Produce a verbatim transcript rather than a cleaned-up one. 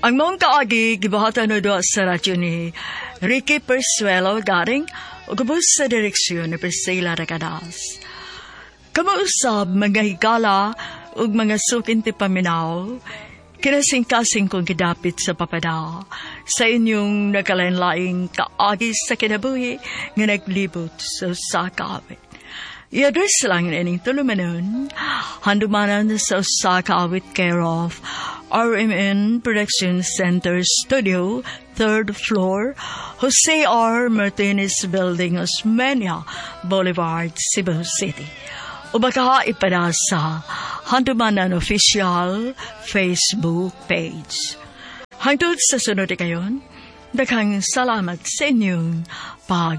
Ang mong kaagi, gibahatan na doon sa radyo ni Ricky Persuelo garing o gabos sa direksyon ni Priscilla Rakadas. Kamausab mga higala o mga sukin ti paminaw, kinasing-kasing kong kidapit sa papada sa inyong nagkalain-laing kaagi sa kinabuhi nga naglibot sa sakawit. I-address lang ining tulumanon, handumanan sa sakawit care of R M N Production Center Studio, third floor, Jose R. Martinez Building, Osmeña Boulevard, Cebu City. O baka ipada sa Handumanan Official Facebook page. Hangtod sa sunod kayon, daghang salamat sa inyong pag